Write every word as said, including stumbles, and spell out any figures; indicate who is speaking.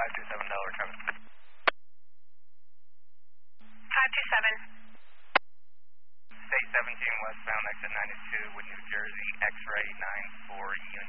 Speaker 1: five two seven Delaware traffic.
Speaker 2: five two seven.
Speaker 1: State seventeen westbound exit ninety-two with New Jersey, X-ray nine four unit.